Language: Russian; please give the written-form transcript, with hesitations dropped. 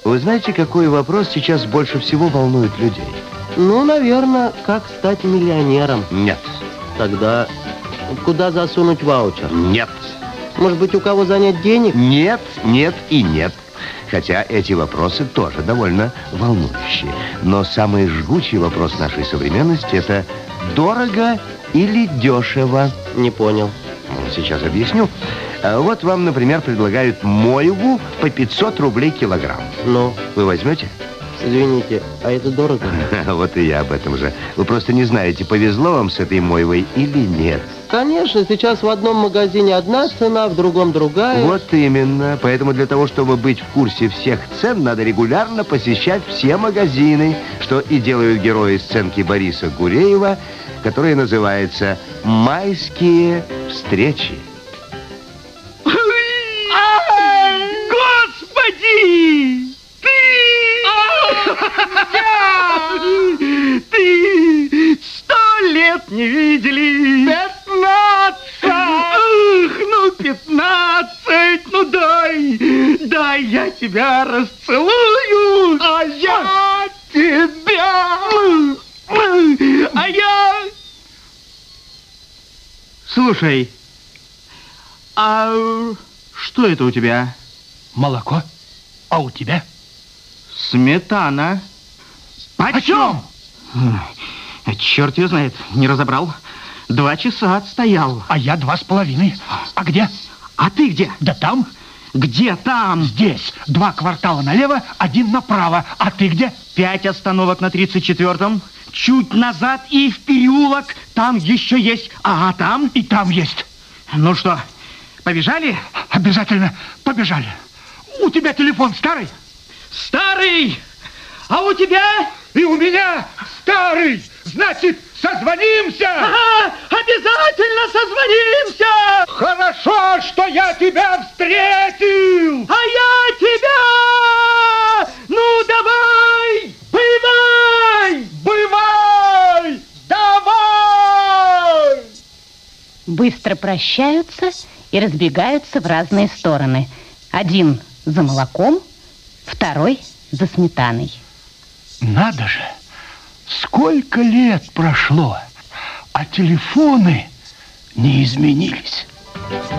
Вы знаете, какой вопрос сейчас больше всего волнует людей? Ну, наверное, как стать миллионером. Нет. Тогда куда засунуть ваучер? Нет. Может быть, у кого занять денег? Нет, нет и нет. Хотя эти вопросы тоже довольно волнующие. Но самый жгучий вопрос нашей современности – это дорого или дешево? Не понял. Сейчас объясню. Вот вам, например, предлагают мойву по 500 рублей килограмм. Ну? Вы возьмете? Извините, а это дорого? Вот и я об этом же. Вы просто не знаете, повезло вам с этой мойвой или нет. Конечно, сейчас в одном магазине одна цена, в другом другая. Вот именно. Поэтому для того, чтобы быть в курсе всех цен, надо регулярно посещать все магазины, что и делают герои сценки Бориса Гуреева, которая называется «Майские встречи». Господи! Ты 100 лет не видели. 15! Ах, ну 15! Ну дай я тебя расцелую, а я тебя! А я... Слушай, а что это у тебя? Молоко. А у тебя? Сметана. Почем? Черт ее знает, не разобрал. 2 часа отстоял. А я 2,5. А где? А ты где? Да там. Где там? Здесь. 2 квартала налево, 1 направо. А ты где? 5 остановок на 34-м. Чуть назад и в переулок. Там еще есть. А там? И там есть. Ну что, побежали? Обязательно побежали. У тебя телефон старый? Старый! А у тебя? И у меня старый. Значит, созвонимся. Ага, обязательно созвонимся. Хорошо, что я тебя встретил. А я тебя! Ну, давай! Бывай! Бывай! Давай! Быстро прощаются и разбегаются в разные стороны. Один за молоком, второй за сметаной. Надо же, сколько лет прошло, а телефоны не изменились.